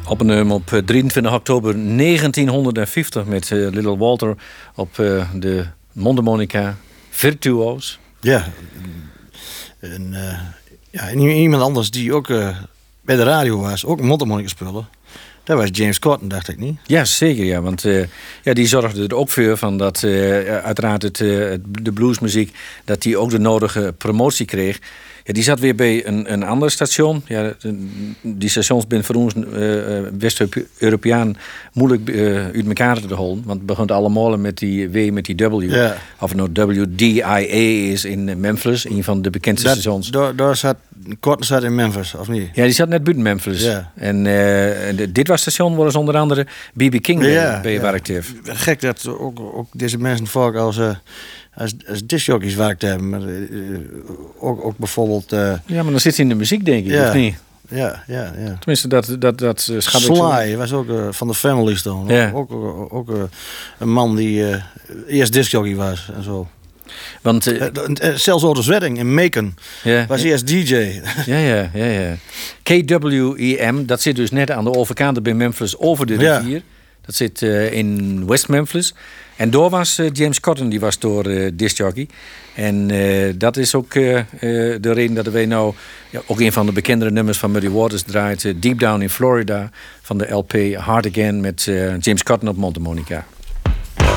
Opgenomen op 23 oktober 1950 met Little Walter op de mondharmonica virtuoos. Ja, en iemand anders die ook bij de radio was, ook mondharmonica spullen. Dat was James Cotton, dacht ik niet? Ja, zeker. Ja, want die zorgde er ook voor van dat uiteraard de bluesmuziek, dat die ook de nodige promotie kreeg. Ja, die zat weer bij een ander station. Ja, die stations zijn voor ons West-Europeaan moeilijk uit elkaar te houden. Want het begint allemaal met die W, met die W. Ja. Of het nou WDIA is in Memphis, een van de bekendste stations. Cotton zat in Memphis, of niet? Ja, die zat net buiten Memphis. Ja. En dit was station waar onder andere B.B. King bij werkt heeft. Gek dat ook deze mensen vaak als discjockeys werkt hebben. Maar, ook bijvoorbeeld... Ja, maar dan zit hij in de muziek, denk ik, of niet? Ja. Tenminste, dat schat ik Sly was ook van de Family Stone. Ja. Ook een man die eerst discjockey was en zo. Want zelfs Otis Redding in Macon was eerst DJ. Ja. KWEM, dat zit dus net aan de overkant bij Memphis over de rivier. Dat zit in West Memphis. En door was James Cotton, die was door discjockey. En dat is ook de reden dat wij nou ook een van de bekendere nummers van Muddy Waters draait. Deep Down in Florida van de LP Hard Again met James Cotton op mondharmonica.